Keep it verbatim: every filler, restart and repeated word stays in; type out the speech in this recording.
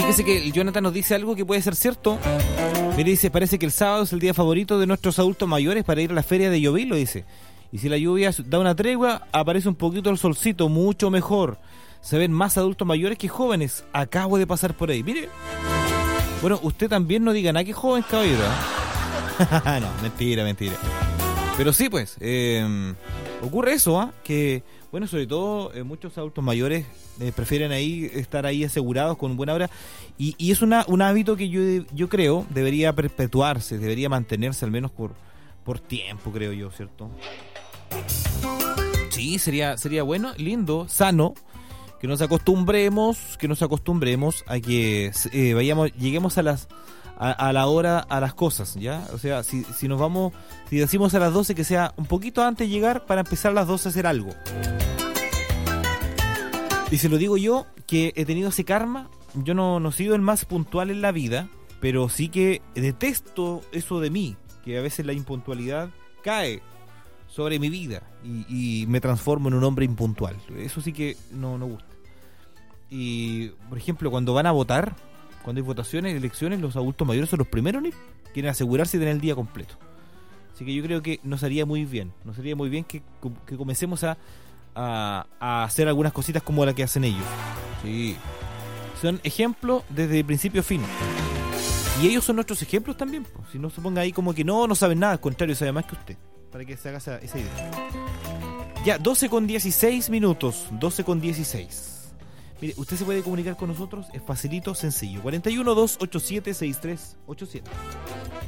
Fíjese que el Jonathan nos dice algo que puede ser cierto. Mire, dice, parece que el sábado es el día favorito de nuestros adultos mayores para ir a la feria de Llovil, lo dice. Y si la lluvia da una tregua, aparece un poquito el solcito, mucho mejor. Se ven más adultos mayores que jóvenes. Acabo de pasar por ahí. Mire. Bueno, usted también no diga nada que joven, caballero. ¿eh? No, mentira, mentira. Pero sí, pues, eh, ocurre eso, ¿ah? ¿eh? Que, bueno, sobre todo eh, muchos adultos mayores eh, prefieren ahí estar ahí asegurados con buena hora. Y, y es una, un hábito que yo, yo creo debería perpetuarse, debería mantenerse al menos por, por tiempo, creo yo, ¿cierto? Sí, sería, sería bueno, lindo, sano, que nos acostumbremos, que nos acostumbremos a que eh, vayamos, lleguemos a las a, a la hora a las cosas, ¿ya? O sea, si, si nos vamos, si decimos a las doce, que sea un poquito antes de llegar para empezar a las doce a hacer algo. Y se lo digo yo, que he tenido ese karma. Yo no, no he sido el más puntual en la vida, pero sí que detesto eso de mí, que a veces la impuntualidad cae sobre mi vida y, y me transformo en un hombre impuntual. Eso sí que no, no gusta. Y, por ejemplo, cuando van a votar, cuando hay votaciones, elecciones, los adultos mayores son los primeros en ir. Quieren asegurarse de tener el día completo. Así que yo creo que nos haría muy bien. Nos haría muy bien que, que comencemos a, a, a hacer algunas cositas como la que hacen ellos. Sí. Son ejemplos desde principio a fin. Y ellos son nuestros ejemplos también. Pues. Si no se ponga ahí como que no, no saben nada, al contrario, sabe más que usted. Para que se haga esa, esa idea. Ya, doce con dieciséis minutos. doce con dieciséis. Mire, usted se puede comunicar con nosotros. Es facilito, sencillo. cuatro uno, dos ocho siete, seis tres ocho siete.